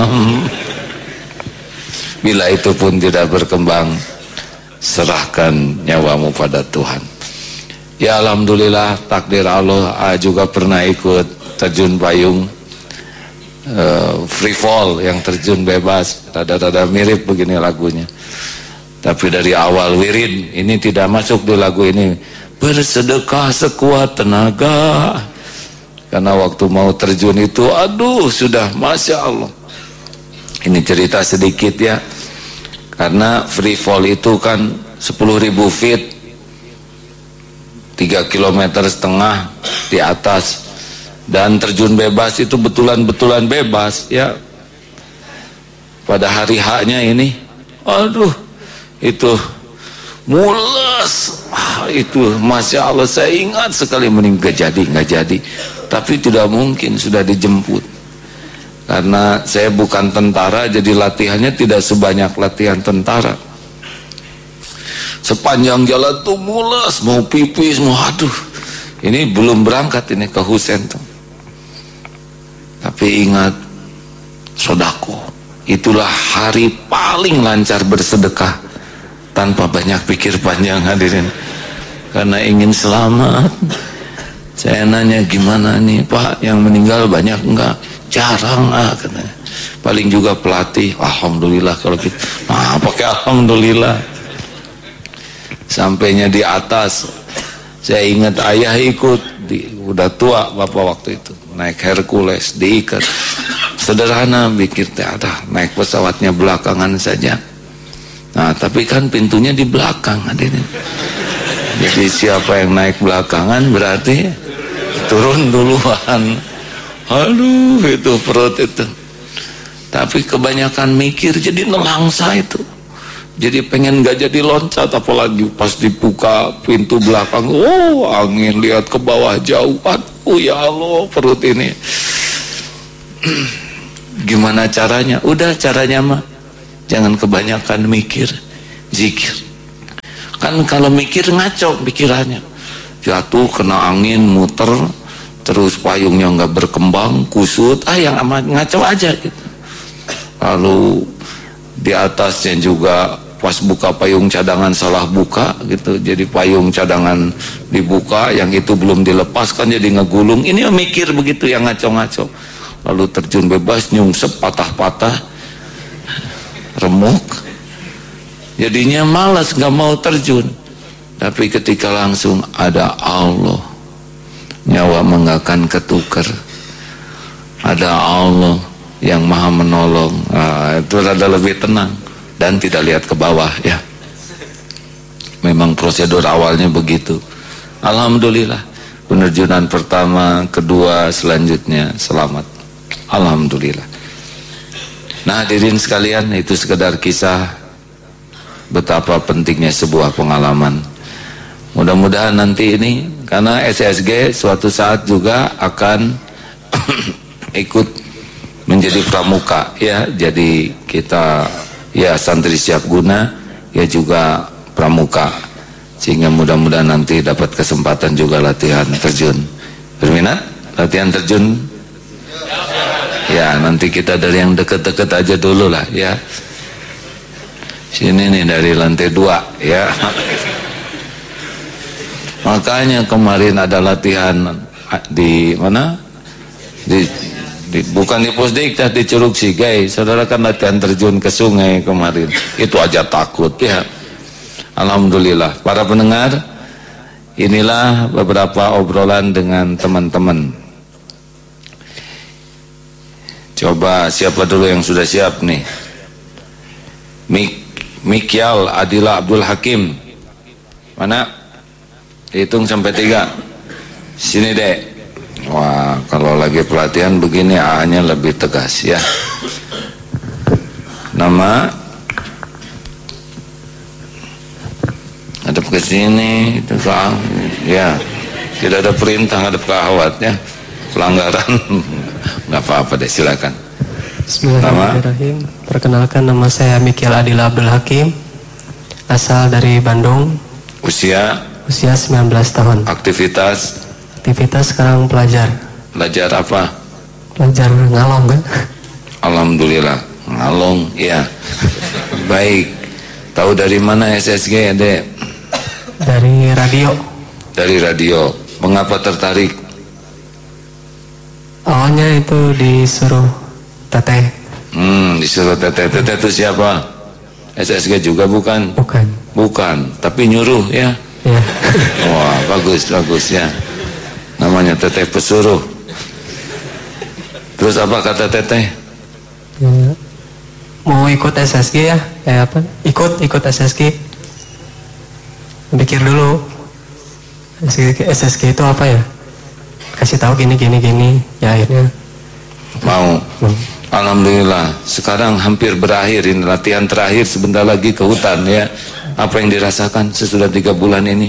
Bila itu pun tidak berkembang, serahkan nyawamu pada Tuhan. Ya alhamdulillah, takdir Allah. Juga pernah ikut terjun payung, free fall, yang terjun bebas, rada-rada mirip begini lagunya. Tapi dari awal wirid ini tidak masuk di lagu ini. Bersedekah sekuat tenaga. Karena waktu mau terjun itu, aduh sudah Masya Allah. Ini cerita sedikit ya. Karena free fall itu kan 10.000 feet, 3,5 kilometer di atas. Dan terjun bebas itu betulan-betulan bebas ya. Pada hari haknya ini, aduh itu mules, itu Masya Allah, saya ingat sekali, mending nggak jadi. Tapi tidak mungkin, sudah dijemput. Karena saya bukan tentara, jadi latihannya tidak sebanyak latihan tentara. Sepanjang jalan tuh mules, mau pipis, mau aduh. Ini belum berangkat ini ke Husen tuh. Tapi ingat, sodako, itulah hari paling lancar bersedekah tanpa banyak pikir panjang, hadirin. Karena ingin selamat. Saya nanya, gimana nih Pak, yang meninggal banyak enggak? Jarang katanya. Paling juga pelatih, alhamdulillah kalau gitu. Nah, pakai alhamdulillah. Sampainya di atas, saya ingat ayah ikut, udah tua bapak waktu itu, naik Hercules, diikat. Sederhana, pikir ada naik pesawatnya belakangan saja. Nah, tapi kan pintunya di belakang, hadirin. Jadi siapa yang naik belakangan berarti turun duluan. Aduh, itu perut itu. Tapi kebanyakan mikir jadi nelangsa itu. Jadi pengen gak jadi loncat, apalagi pas dibuka pintu belakang, oh angin, lihat ke bawah jauh. Aduh ya Allah, perut ini. Gimana caranya? Udah caranya mah, jangan kebanyakan mikir, zikir. Kan kalau mikir ngaco pikirannya, jatuh kena angin, muter, terus payungnya nggak berkembang, kusut, yang amat ngaco aja gitu. Lalu di atasnya juga pas buka payung cadangan salah buka gitu, jadi payung cadangan dibuka, yang itu belum dilepaskan jadi ngegulung. Ini mikir begitu yang ngaco-ngaco. Lalu terjun bebas, nyungsep, patah-patah, remuk, jadinya malas, nggak mau terjun. Tapi ketika langsung ada Allah, nyawa mengakan ketukar, ada Allah yang maha menolong, itu rada lebih tenang dan tidak lihat ke bawah ya. Memang prosedur awalnya begitu. Alhamdulillah, penerjunan pertama, kedua, selanjutnya selamat, alhamdulillah. Nah hadirin sekalian, itu sekedar kisah betapa pentingnya sebuah pengalaman. Mudah-mudahan nanti ini, karena SSG suatu saat juga akan ikut menjadi pramuka ya. Jadi kita ya santri siap guna ya juga pramuka, sehingga mudah-mudahan nanti dapat kesempatan juga latihan terjun. Berminat latihan terjun? Ya nanti kita dari yang deket-deket aja dulu lah ya. Sini nih dari lantai 2 ya. Makanya kemarin ada latihan di mana? Bukan di Pusdiktas, di Curug Sigai. Saudara kan latihan terjun ke sungai kemarin. Itu aja takut ya. Alhamdulillah. Para pendengar, inilah beberapa obrolan dengan teman-teman. Coba siapa dulu yang sudah siap nih? Mikyal Adila Abdul Hakim. Mana? Hitung sampai 3. Sini dek. Wah, kalau lagi pelatihan begini A-nya lebih tegas ya. Nama, hadap ke sini, itu soal ya. Tidak ada perintah hadap ke awat ya. Pelanggaran nggak apa-apa deh, silakan. Bismillahirrahmanirrahim. Perkenalkan, nama saya Mikyal Adila Abdul Hakim, asal dari Bandung. Usia 19 tahun. Aktivitas sekarang pelajar. Belajar apa? Pelajar ngalong kan? Alhamdulillah, ngalong ya. Baik. Tahu dari mana SSG, Dek? Dari radio. Dari radio. Mengapa tertarik? Awalnya itu disuruh teteh. Disuruh teteh. Teteh itu siapa? SSG juga bukan? Bukan. Bukan, tapi nyuruh ya. Ya. Wah, bagus ya. Namanya teteh pesuruh. Terus apa kata teteh? Ya. Mau ikut SSG ya? Apa? Ikut SSG. Pikir dulu. SSG itu apa ya? Kasih tahu gini. Ya akhirnya Mau. Alhamdulillah. Sekarang hampir berakhir ini latihan terakhir, sebentar lagi ke hutan ya. Apa yang dirasakan sesudah 3 bulan ini?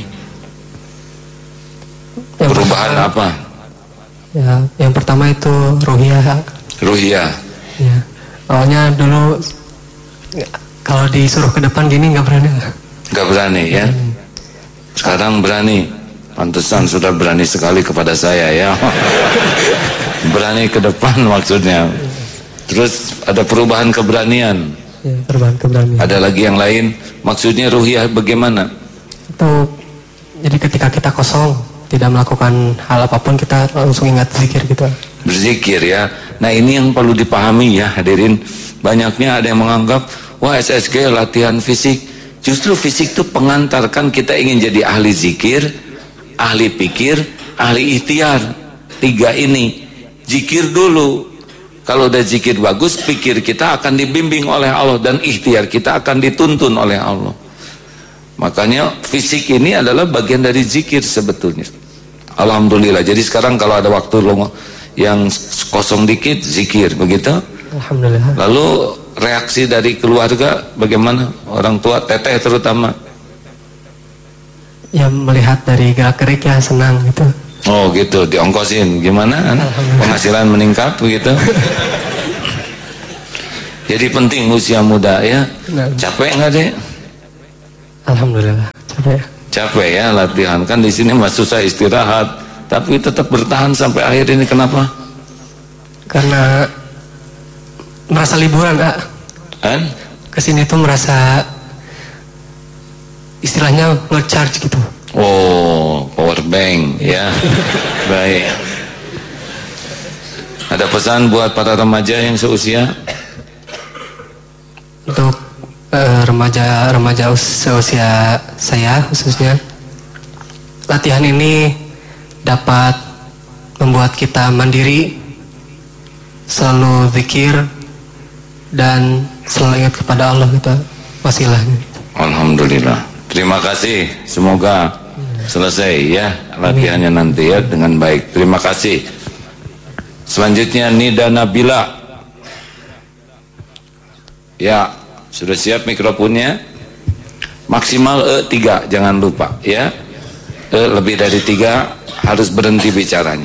Perubahan apa? Ya, yang pertama itu ruhiyah. Ruhiyah. Ya. Awalnya dulu kalau disuruh ke depan gini nggak berani. Nggak berani ya. Sekarang berani. Pantesan sudah berani sekali kepada saya ya. Berani ke depan maksudnya. Terus ada perubahan keberanian. Ya, perubahan keberanian. Ada lagi yang lain. Maksudnya ruhiyah bagaimana? Itu jadi ketika kita kosong, tidak melakukan hal apapun, kita langsung ingat zikir gitu. Berzikir ya. Nah ini yang perlu dipahami ya hadirin. Banyaknya ada yang menganggap wah SSG latihan fisik. Justru fisik itu pengantarkan kita ingin jadi ahli zikir, ahli pikir, ahli ikhtiar. 3 ini. Zikir dulu. Kalau udah zikir bagus, pikir kita akan dibimbing oleh Allah dan ikhtiar kita akan dituntun oleh Allah. Makanya fisik ini adalah bagian dari zikir sebetulnya. Alhamdulillah. Jadi sekarang kalau ada waktu yang kosong dikit, zikir, begitu? Alhamdulillah. Lalu reaksi dari keluarga bagaimana? Orang tua, teteh terutama? Ya melihat dari gerak-gerik ya senang gitu. Oh gitu, diongkosin. Gimana? Penghasilan meningkat begitu? Jadi penting usia muda ya. Capek nggak deh? Alhamdulillah. Capek. Capek ya latihan. Kan di sini mah susah istirahat. Tapi tetap bertahan sampai akhir ini. Kenapa? Karena merasa liburan, Kak. Kan? Kesini tuh merasa istilahnya nge-charge gitu. Oh, power bank ya. Baik. Ada pesan buat para remaja yang seusia? Untuk remaja seusia saya khususnya, latihan ini dapat membuat kita mandiri, selalu zikir dan selalu ingat kepada Allah, kita wasilahnya. Alhamdulillah. Terima kasih. Semoga selesai ya latihannya nanti ya dengan baik. Terima kasih. Selanjutnya Nida Nabila. Ya, sudah siap mikrofonnya? Maksimal 3, jangan lupa ya. Lebih dari 3 harus berhenti bicaranya.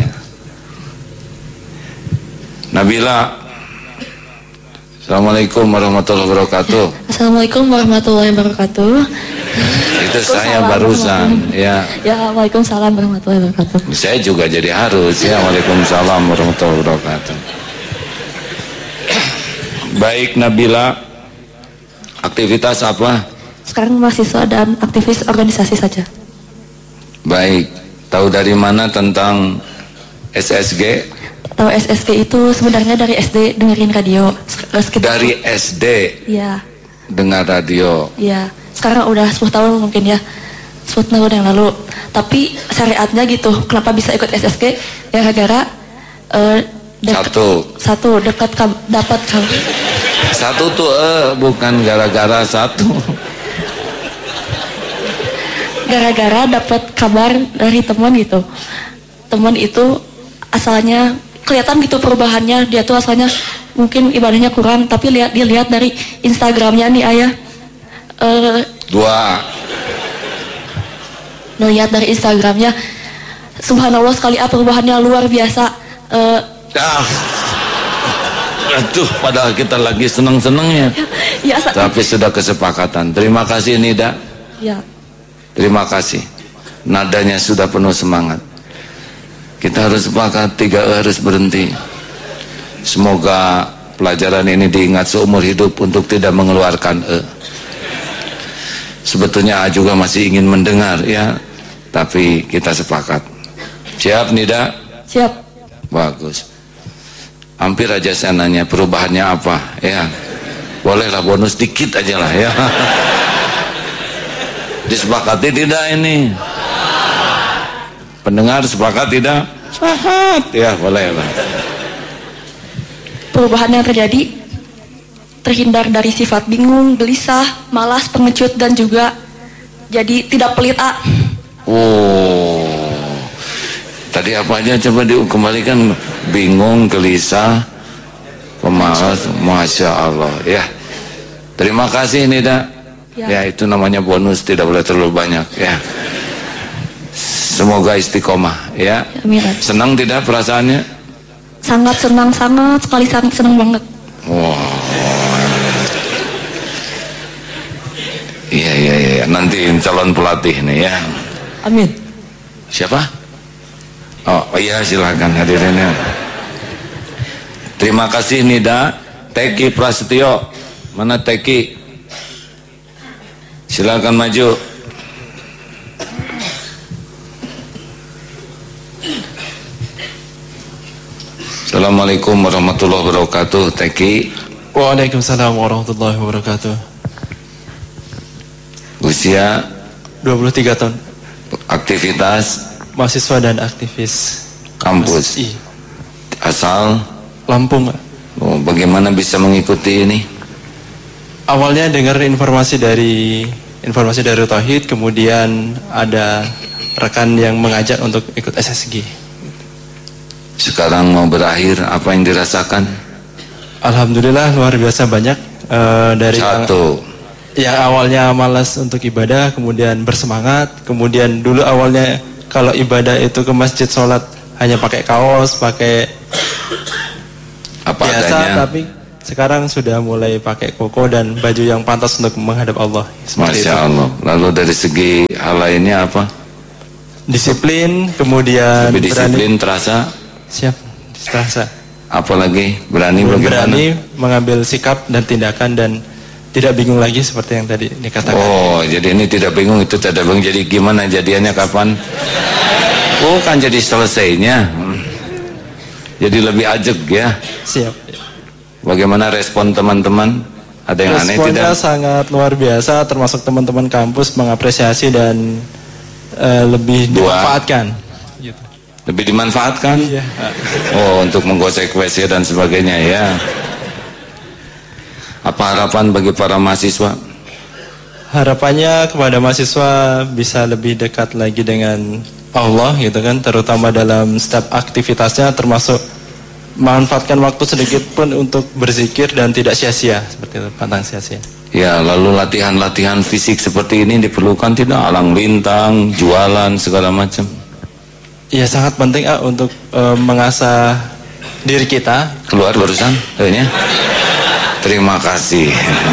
Nabila. Assalamualaikum warahmatullahi wabarakatuh. Assalamualaikum warahmatullahi wabarakatuh. Itu saya barusan ya. Ya, waalaikumsalam warahmatullahi wabarakatuh. Saya juga jadi harus ya. Waalaikumsalam warahmatullahi wabarakatuh. Baik Nabila, aktivitas apa? Sekarang mahasiswa dan aktivis organisasi saja. Baik, tahu dari mana tentang SSG? Tahu SSG itu sebenarnya dari SD dengerin radio. Dari SD? Iya. Dengar radio? Iya. Sekarang udah 10 tahun mungkin ya. 10 tahun yang lalu. Tapi syariatnya gitu. Kenapa bisa ikut SSG? Gara-gara satu dekat dapat kabar. Satu tuh bukan gara-gara satu. Gara-gara dapat kabar dari teman gitu. Teman itu asalnya kelihatan gitu perubahannya. Dia tuh asalnya mungkin ibadahnya kurang, tapi dilihat dari Instagramnya nih ayah. Lihat dari Instagramnya, subhanallah sekali perubahannya luar biasa. Aduh, padahal kita lagi seneng-senengnya. Ya, tapi sudah kesepakatan. Terima kasih Nida. Ya. Terima kasih. Nadanya sudah penuh semangat. Kita harus sepakat 3 harus berhenti. Semoga pelajaran ini diingat seumur hidup untuk tidak mengeluarkan Sebetulnya A juga masih ingin mendengar ya, tapi kita sepakat. Siap Nida? Siap. Bagus. Hampir aja saya nanya perubahannya apa ya. Bolehlah bonus dikit aja lah ya. Disepakati tidak ini? Pendengar sepakat tidak? Sepakat ya, bolehlah. Perubahan yang terjadi terhindar dari sifat bingung, gelisah, malas, pengecut, dan juga jadi tidak pelit A. Oh, tadi apa aja coba dikembalikan? Bingung, gelisah, pemalas. Masya Allah ya. Terima kasih Nida ya. Itu namanya bonus, tidak boleh terlalu banyak ya. Semoga istiqomah ya. Amin. Senang tidak perasaannya? Sangat senang, sangat sekali, sangat senang banget. Wow. Iya. Nanti calon pelatih nih ya. Amin. Siapa? Oh iya, silakan hadirinnya. Terima kasih Nida. Teki Prasetyo. Mana Teki? Silakan maju. Assalamualaikum warahmatullahi wabarakatuh. Teki. Waalaikumsalam warahmatullahi wabarakatuh. Usia 23 tahun. Aktivitas Mahasiswa dan aktivis kampus. MSI. Asal Lampung. bagaimana bisa mengikuti ini? Awalnya dengar informasi dari Tauhid, kemudian ada rekan yang mengajak untuk ikut SSG. Sekarang mau berakhir, apa yang dirasakan? Alhamdulillah luar biasa banyak. Dari Satu. yang awalnya malas untuk ibadah, kemudian bersemangat, kemudian dulu awalnya kalau ibadah itu ke masjid sholat hanya pakai kaos, pakai Apa biasa, adanya? tapi sekarang sudah mulai pakai koko dan baju yang pantas untuk menghadap Allah. Seperti Masya itu. Allah. Lalu dari segi hal lainnya apa? Disiplin, kemudian Lebih disiplin terasa. siap, terasa. Apalagi berani bagaimana? Berani mengambil sikap dan tindakan dan tidak bingung lagi seperti yang tadi dikatakan. Oh, jadi ini tidak bingung, itu tidak bingung. Jadi gimana jadiannya kapan? Oh, kan jadi selesainya. Jadi lebih ajeg ya. Siap. Bagaimana respon teman-teman? Ada yang aneh Responnya tidak? sangat luar biasa, termasuk teman-teman kampus mengapresiasi dan lebih Dua. dimanfaatkan. Gitu. Lebih dimanfaatkan? Iya. Oh, untuk menggosek WC dan sebagainya ya. Apa harapan bagi para mahasiswa? Harapannya kepada mahasiswa bisa lebih dekat lagi dengan Allah gitu kan, terutama dalam setiap aktivitasnya, termasuk memanfaatkan waktu sedikit pun untuk berzikir dan tidak sia-sia, seperti itu, pantang sia-sia. Ya, lalu latihan-latihan fisik seperti ini diperlukan tidak? Alang lintang, jualan, segala macam. Ya sangat penting untuk mengasah diri kita. Keluar barusan? Kayaknya. Terima kasih.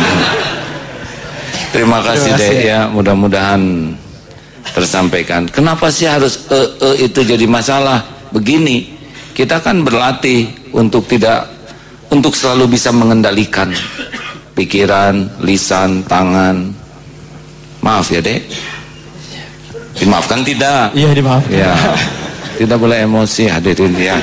Terima kasih Dek ya, mudah-mudahan tersampaikan. Kenapa sih harus itu jadi masalah? Begini, kita kan berlatih untuk selalu bisa mengendalikan pikiran, lisan, tangan. Maaf ya Dek. Dimaafkan tidak? Iya dimaafkan. Ya. Tidak boleh emosi hadirin ya.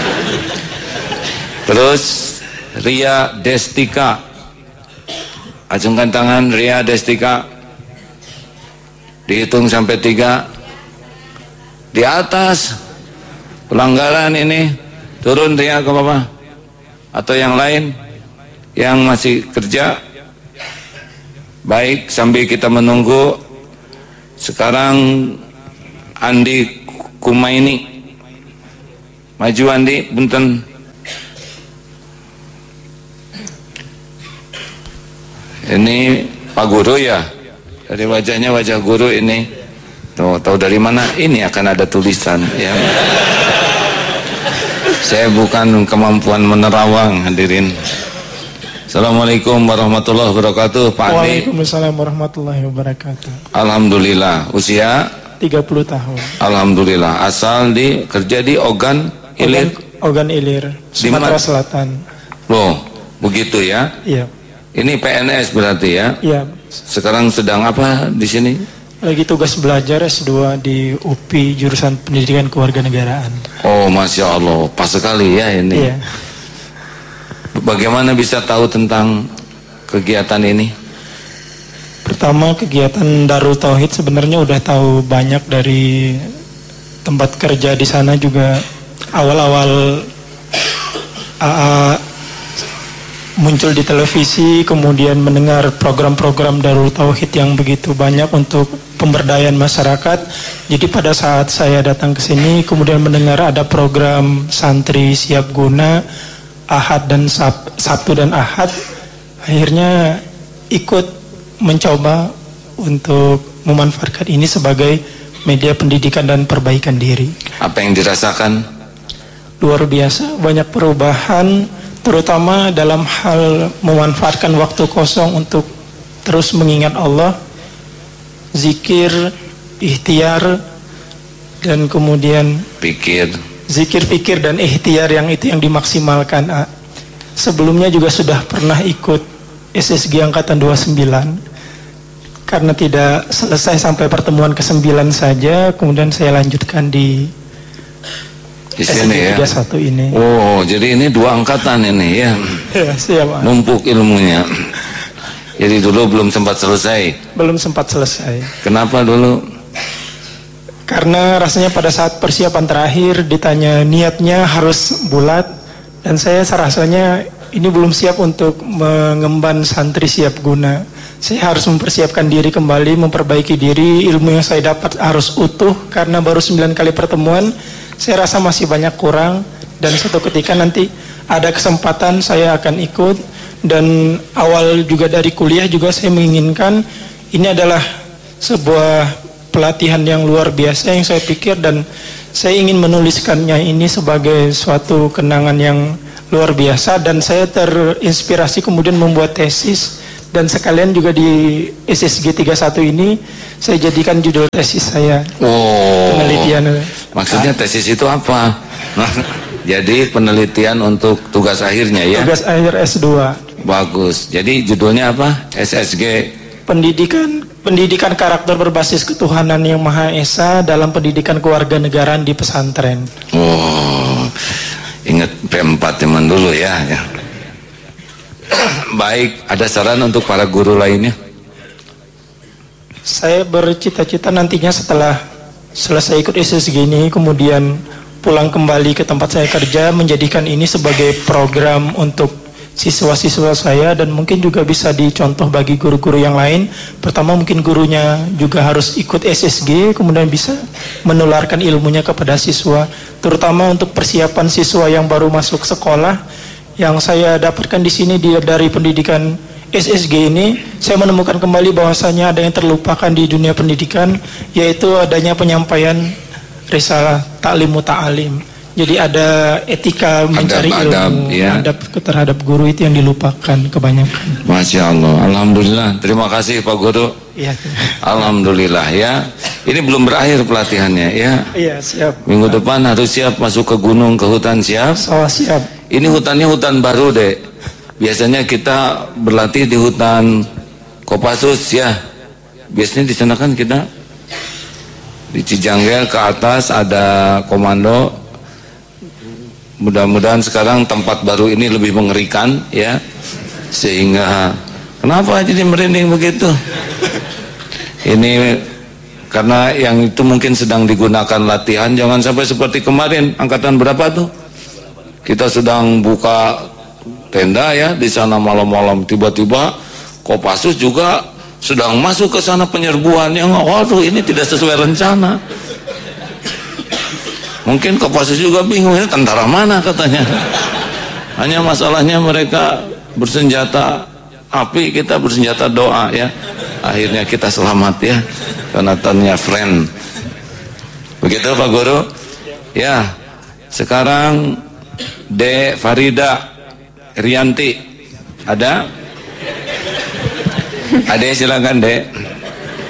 Terus Ria Destika, acungkan tangan Ria Destika, dihitung sampai 3. Di atas pelanggaran ini turun Ria ke bawah, atau yang lain yang masih kerja. Baik, sambil kita menunggu, sekarang Andi Kumaini, maju Andi, punten. Ini Pak Guru ya, dari wajahnya wajah guru ini. Tuh, tahu dari mana? Ini akan ada tulisan ya. Saya bukan kemampuan menerawang hadirin. Assalamualaikum warahmatullahi wabarakatuh Pak Andi. Waalaikumsalam warahmatullahi wabarakatuh. Alhamdulillah. Usia 30 tahun. Alhamdulillah. Asal kerja di Ogan Ilir. Ogan Ilir, Sumatera Selatan. Loh, Begitu ya? Iya. Ini PNS berarti ya? Iya. Sekarang sedang apa di sini? Lagi tugas belajar S2 di UPI jurusan Pendidikan Kewarganegaraan. Oh, Masya Allah, pas sekali ya ini. Iya. Bagaimana bisa tahu tentang kegiatan ini? Pertama, kegiatan Darul Tauhid sebenarnya udah tahu banyak dari tempat kerja di sana juga. Awal-awal muncul di televisi, kemudian mendengar program-program Darul Tauhid yang begitu banyak untuk pemberdayaan masyarakat. Jadi pada saat saya datang ke sini, kemudian mendengar ada program santri siap guna Ahad dan Sabtu dan Ahad, akhirnya ikut mencoba untuk memanfaatkan ini sebagai media pendidikan dan perbaikan diri. Apa yang dirasakan? Luar biasa, banyak perubahan, terutama dalam hal memanfaatkan waktu kosong untuk terus mengingat Allah, zikir, ikhtiar, dan kemudian zikir, pikir, dan ikhtiar yang itu yang dimaksimalkan. Sebelumnya juga sudah pernah ikut SSG Angkatan 29, karena tidak selesai sampai pertemuan ke-9 saja, kemudian saya lanjutkan di sini ya. 31 ini. Oh, jadi ini 2 angkatan ini ya. Ya, siap. Numpuk ilmunya. Jadi dulu belum sempat selesai. Belum sempat selesai. Kenapa dulu? Karena rasanya pada saat persiapan terakhir ditanya niatnya harus bulat, dan saya rasanya ini belum siap untuk mengemban santri siap guna. Saya harus mempersiapkan diri kembali, memperbaiki diri, ilmu yang saya dapat harus utuh, karena baru 9 kali pertemuan, saya rasa masih banyak kurang, dan suatu ketika nanti ada kesempatan saya akan ikut. Dan awal juga dari kuliah juga saya menginginkan, ini adalah sebuah pelatihan yang luar biasa yang saya pikir, dan saya ingin menuliskannya ini sebagai suatu kenangan yang luar biasa, dan saya terinspirasi kemudian membuat tesis. Dan sekalian juga di SSG 31 ini saya jadikan judul tesis saya. Oh, penelitian. Maksudnya tesis itu apa? Jadi penelitian untuk tugas akhirnya ya? Tugas akhir S2. Bagus. Jadi judulnya apa? SSG Pendidikan karakter berbasis ketuhanan yang Maha Esa dalam pendidikan kewarganegaraan di pesantren. Oh, ingat P4 teman dulu ya. Baik, ada saran untuk para guru lainnya? Saya bercita-cita nantinya setelah selesai ikut SSG ini, kemudian pulang kembali ke tempat saya kerja, menjadikan ini sebagai program untuk siswa-siswa saya, dan mungkin juga bisa dicontoh bagi guru-guru yang lain. Pertama, mungkin gurunya juga harus ikut SSG, kemudian bisa menularkan ilmunya kepada siswa, terutama untuk persiapan siswa yang baru masuk sekolah. Yang saya dapatkan di sini dari pendidikan SSG ini, saya menemukan kembali bahwasanya ada yang terlupakan di dunia pendidikan, yaitu adanya penyampaian risalah ta'limu ta'alim. Jadi ada etika mencari ilmu, ya. adab terhadap guru itu yang dilupakan kebanyakan. Masya Allah, Alhamdulillah. Terima kasih Pak Guru. Iya. Alhamdulillah ya. Ini belum berakhir pelatihannya ya. Iya, siap. Minggu depan harus siap masuk ke gunung, ke hutan, siap. Siap. Ini hutannya hutan baru deh. Biasanya kita berlatih di hutan Kopassus ya. Biasanya di sana kan kita di Cijanggel ke atas ada komando. Mudah-mudahan sekarang tempat baru ini lebih mengerikan ya. Sehingga kenapa jadi merinding begitu? Ini karena yang itu mungkin sedang digunakan latihan. Jangan sampai seperti kemarin, angkatan berapa tuh? Kita sedang buka tenda ya di sana malam-malam, tiba-tiba Kopassus juga sedang masuk ke sana penyerbuan yang waduh ini tidak sesuai rencana. Mungkin Kopassus juga bingung, ini tentara mana katanya. Hanya masalahnya mereka bersenjata api, kita bersenjata doa ya. Akhirnya kita selamat ya, karena tanya friend. Begitu Pak Guru? Ya. Sekarang De Farida Rianti ada? Ade silakan Dek.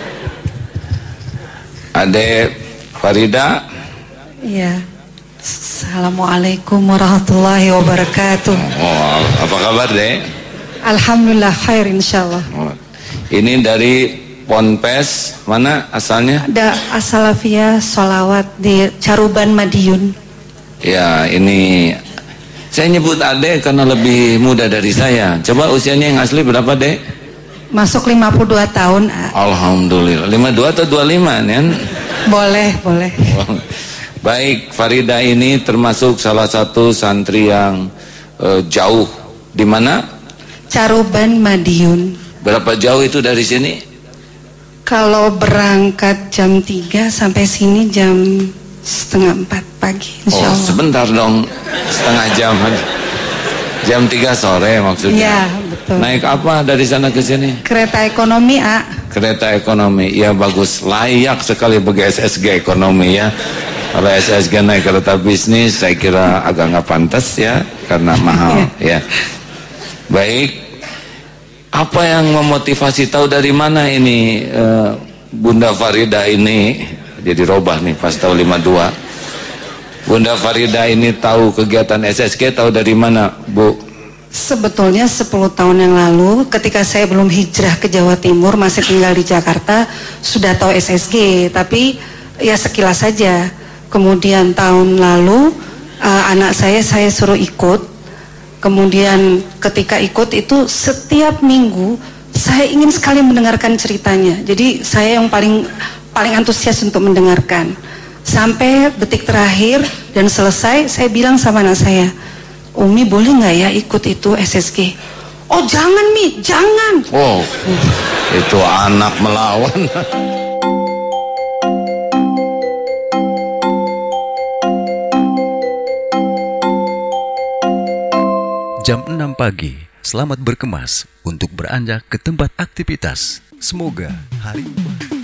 Ade Farida. Iya. Assalamualaikum warahmatullahi wabarakatuh. Oh, apa kabar, Dek? Alhamdulillah khair insyaallah. Oh, ini dari Ponpes, mana asalnya? Ada As-Salafiyah Sholawat di Caruban Madiun. Ya, ini saya nyebut Ade karena lebih muda dari saya. Coba usianya yang asli berapa, Dek? Masuk 52 tahun. Alhamdulillah. 52 atau 25, kan? Boleh. Baik, Farida ini termasuk salah satu santri yang jauh. Di mana? Caruban Madiun. Berapa jauh itu dari sini? Kalau berangkat jam 3 sampai sini jam setengah 4 pagi Oh, insyaallah. sebentar dong. Setengah jam. Jam 3 sore maksudnya. Iya, betul. Naik apa dari sana ke sini? Kereta ekonomi, A. Kereta ekonomi. Ya bagus, layak sekali bagi SSG ekonomi ya. Kalau SSG naik kereta bisnis saya kira agak nggak pantas ya karena mahal ya. Baik, apa yang memotivasi, tahu dari mana ini Bunda Farida ini jadi robah nih pas tahun 52. Bunda Farida ini tahu kegiatan SSG, tahu dari mana, Bu? Sebetulnya 10 tahun yang lalu ketika saya belum hijrah ke Jawa Timur, masih tinggal di Jakarta, sudah tahu SSG, tapi ya sekilas saja. Kemudian tahun lalu anak saya suruh ikut. Kemudian ketika ikut itu setiap minggu saya ingin sekali mendengarkan ceritanya. Jadi saya yang paling antusias untuk mendengarkan. Sampai detik terakhir dan selesai, saya bilang sama anak saya, Umi boleh nggak ya ikut itu SSG? Oh jangan Mi, jangan. Oh, itu anak melawan. Jam 6 pagi, selamat berkemas untuk beranjak ke tempat aktivitas. Semoga hari